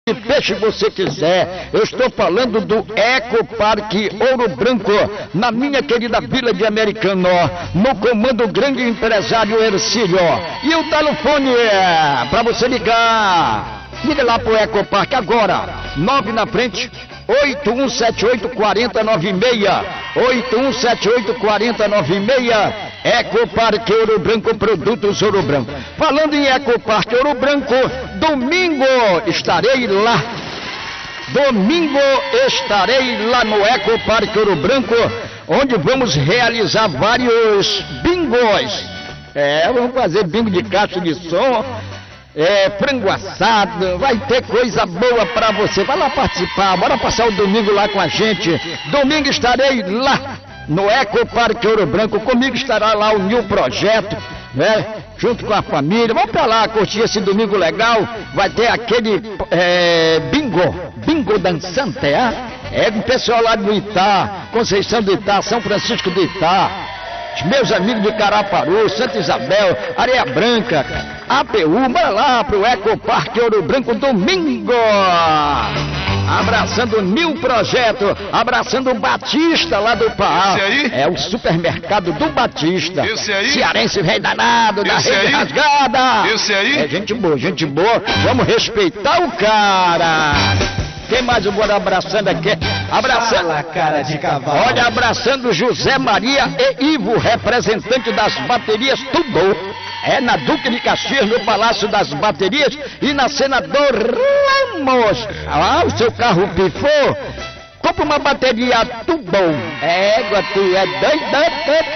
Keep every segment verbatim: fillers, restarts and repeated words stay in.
de peixe você quiser. Eu estou falando do Eco Parque Ouro Branco, na minha querida Vila de Americano, no comando do grande empresário Ercílio. E o telefone é para você ligar. Liga lá pro Eco Parque agora, nove na frente, oito um sete oito, quatro zero nove seis, oito um sete oito, quatro zero nove seis. Eco Parque Ouro Branco, produtos Ouro Branco. Falando em Eco Parque Ouro Branco, domingo estarei lá. Domingo estarei lá no Eco Parque Ouro Branco, onde vamos realizar vários bingos. É, vamos fazer bingo de caixa de som, é, frango assado, vai ter coisa boa pra você. Vai lá participar, bora passar o domingo lá com a gente. Domingo estarei lá no Eco Parque Ouro Branco. Comigo estará lá o New Projeto, né? Junto com a família. Vamos pra lá curtir esse domingo legal. Vai ter aquele é, bingo, bingo dançante, é? É com o pessoal lá do Itá, Conceição do Itá, São Francisco do Itá, os meus amigos de Caraparu, Santa Isabel, Areia Branca, A P U. Bora lá pro Eco Parque Ouro Branco domingo. Abraçando o New Projeto, abraçando o Batista lá do Pará. Esse aí? É o supermercado do Batista. Esse aí? Cearense velho danado, da Esse rede aí? rasgada. Esse aí? É gente boa, gente boa. Vamos respeitar o cara. Quem mais eu vou abraçando aqui? Abraçando. Fala, cara de cavalo. Olha, abraçando José Maria e Ivo, representante das baterias Tudo. É na Duque de Caxias, no Palácio das Baterias, e na Senador Ramos. Ah, o seu carro pifou? Compra uma bateria Tudo. É, tu é doido.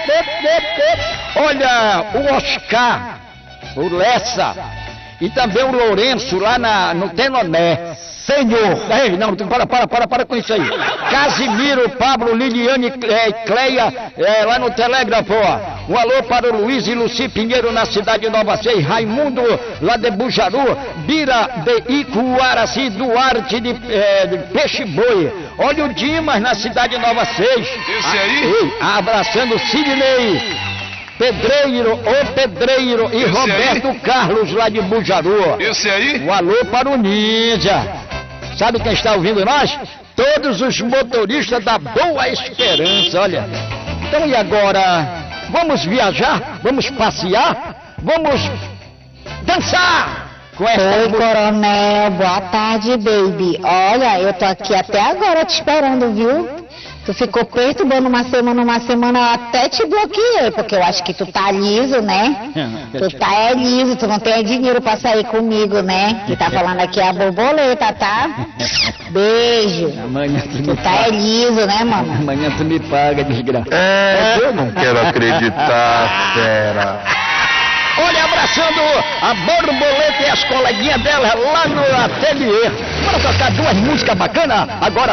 Olha, o Oscar, o Lessa e também o Lourenço lá na, no Tenoné. Senhor, ei, não, para, para, para, para com isso aí. Casimiro, Pablo, Liliane é, Cleia, é, lá no Telégrafo. Um alô para o Luiz e Luci Pinheiro na cidade de Nova Seis, Raimundo lá de Bujaru, Bira de Icuaraci, Duarte de, é, de Peixe Boi. Olha o Dimas na cidade de Nova Seis. Esse aí? Ei, abraçando Sidney Pedreiro, o Pedreiro e Esse Roberto aí? Carlos lá de Bujaru. Esse aí? Um alô para o Ninja. Sabe quem está ouvindo nós? Todos os motoristas da Boa Esperança, olha. Então e agora? Vamos viajar? Vamos passear? Vamos dançar? Com essa Oi, música. coronel, boa tarde, baby. Olha, eu tô aqui até agora te esperando, viu? Tu ficou perturbando uma semana, uma semana, eu até te bloqueei, porque eu acho que tu tá liso, né? Tu tá é liso, tu não tem dinheiro pra sair comigo, né? Que tá falando aqui é a borboleta, tá? Beijo. Amanhã tu me Tu tá é paga. liso, né, mano? Amanhã tu me paga, desgraça. É, eu não quero acreditar, fera. Olha, abraçando a borboleta e as coleguinhas dela lá no ateliê. Bora tocar duas músicas bacanas agora.